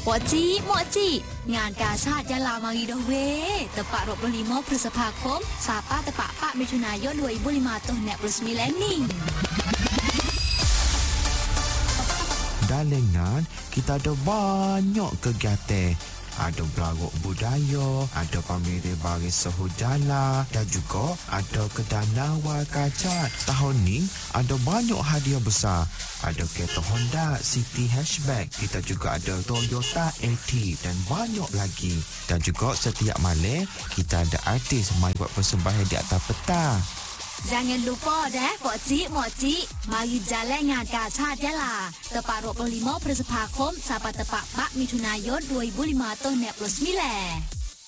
Moci, ngàn cảชาติยะลามาอีโดเวตะปะรบ25 พฤษภาคมสาปะตะปะปะมิถุนายน2005 tahun nek resmi learning. Dalengan kita ada banyak kegiatan. Ada berlagu budaya, ada pameran baris sahujala dan juga ada kedana wakacat. Tahun ni ada banyak hadiah besar. Ada kereta Honda City Hatchback, kita juga ada Toyota Active dan banyak lagi. Dan juga setiap malam kita ada artis mai buat persembahan di atas peta. Jangan lupa deh, Moci, mari jalan ngànกาชาติยะลาตะปะรบ25 พฤษภาคมสาปะตะปะปะมิถุนายน2005 tahun nek resmi le.